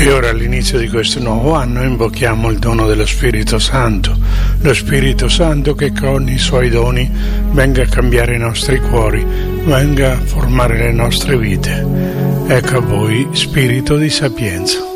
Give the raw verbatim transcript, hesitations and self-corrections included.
E ora all'inizio di questo nuovo anno invochiamo il dono dello Spirito Santo, lo Spirito Santo che con i suoi doni venga a cambiare i nostri cuori, venga a formare le nostre vite. Ecco a voi Spirito di sapienza.